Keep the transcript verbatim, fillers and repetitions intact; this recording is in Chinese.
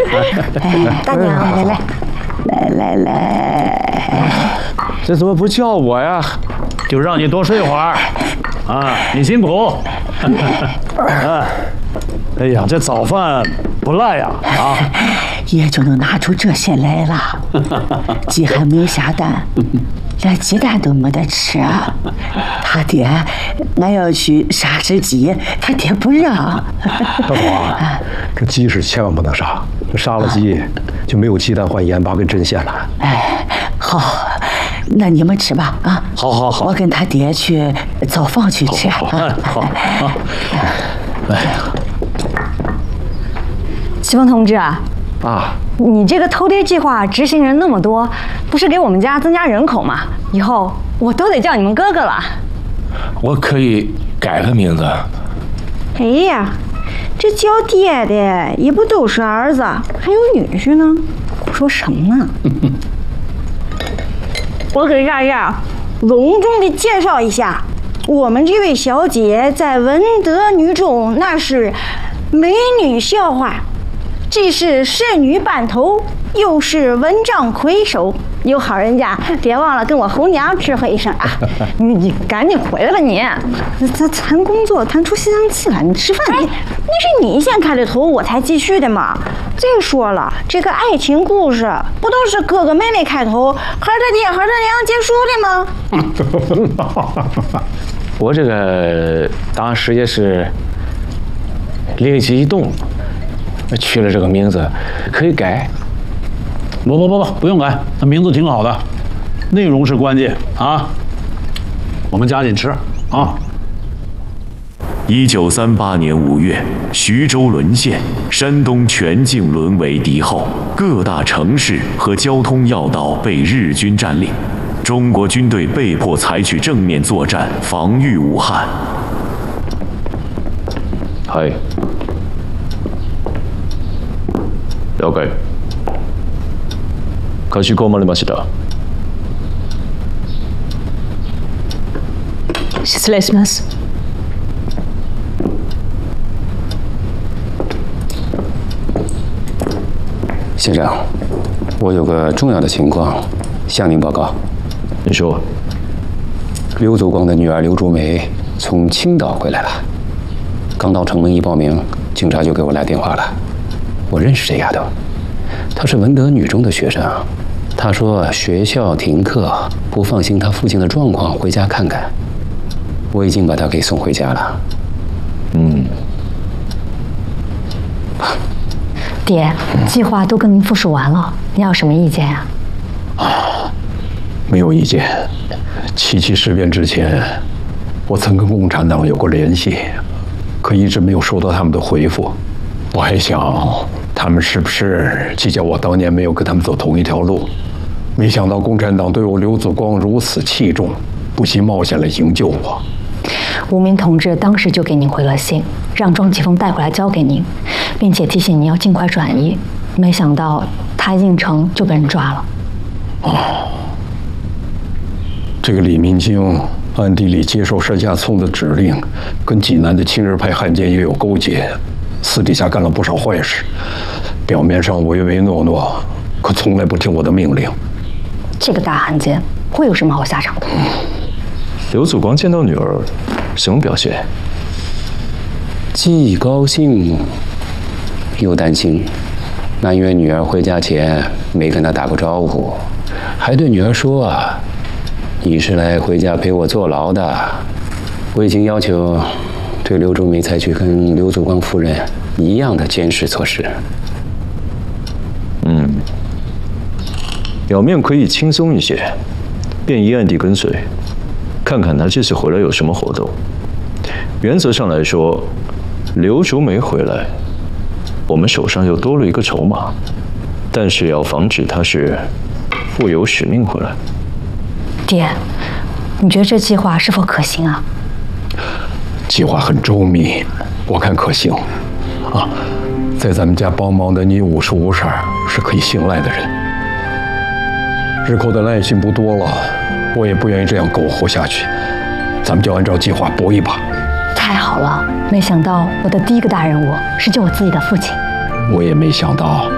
哎，大娘，来来来来来， 这怎么不叫我呀？ 就让你多睡会儿。啊，你辛苦。 啊，哎呀，这早饭不赖呀！啊， 也就能拿出这些来了。鸡还没下蛋，连鸡蛋都没得吃。他爹，俺要去杀只鸡，他爹不让。 大头啊，这鸡是千万不能杀，杀了鸡就没有鸡蛋换盐巴跟针线了。 哎，好，那你们吃吧啊！ 好好好， 我跟他爹去灶房去吃。 好，好，好。哎呀， 西风同志啊， 啊， 你这个偷爹计划执行人那么多，不是给我们家增加人口吗？以后我都得叫你们哥哥了。 我可以改个名字。 哎呀，这叫爹的也不都是儿子，还有女婿呢。 胡说什么呢？ 我给大家隆重的介绍一下，我们这位小姐在文德女中那是美女校花，既是剩女班头，又是文章魁首。有好人家，别忘了跟我红娘知会一声啊！ 你你赶紧回来吧你！ 咱谈工作谈出西洋气来，你吃饭你、哎、那是你先开的头，我才继续的嘛。再说了，这个爱情故事不都是哥哥妹妹开头，和他爹和他娘结束的吗？ 我这个当时也是灵机一动，取了这个名字，可以改。 不不不不，不用改，那名字挺好的，内容是关键啊。我们加紧吃啊。 一九三八年五月，徐州沦陷，山东全境沦为敌后，各大城市和交通要道被日军占领，中国军队被迫采取正面作战，防御武汉。 係，了解。かしこまりました。 失礼します。 先生，我有个重要的情况向您报告。 你说， 刘祖光的女儿刘竹梅从青岛回来了，刚到城门一报名，警察就给我来电话了。我认识这丫头，她是文德女中的学生。她说学校停课，不放心她父亲的状况，回家看看。我已经把她给送回家了。 嗯。 爹，计划都跟您复述完了，你有什么意见呀？ 啊，没有意见。七七事变之前，我曾跟共产党有过联系，可一直没有收到他们的回复。我还想，他们是不是计较我当年没有跟他们走同一条路？没想到共产党对我刘祖光如此器重，不惜冒险来营救我。 吴明同志当时就给您回了信，让庄启峰带回来交给您，并且提醒您要尽快转移。没想到他一进城就被人抓了。 哦，这个李明京暗地里接受单夏聪的指令，跟济南的亲日派汉奸也有勾结，私底下干了不少坏事。表面上唯唯诺诺，可从来不听我的命令。 这个大汉奸会有什么好下场的？ 刘祖光见到女儿，什么表现？ 既高兴又担心，埋怨女儿回家前没跟她打过招呼，还对女儿说啊：“你是来回家陪我坐牢的。”我已经要求对刘竹梅采取跟刘祖光夫人一样的监视措施。 嗯，表面可以轻松一些，便衣暗地跟随，看看他这次回来有什么活动。原则上来说，刘竹梅回来，我们手上又多了一个筹码，但是要防止他是负有使命回来。 爹，你觉得这计划是否可行啊？ 计划很周密，我看可行。啊，在咱们家帮忙的你五十五婶是可以信赖的人，日后的耐心不多了，我也不愿意这样苟活下去。咱们就按照计划搏一把。 太好了，没想到我的第一个大任务是救我自己的父亲。 我也没想到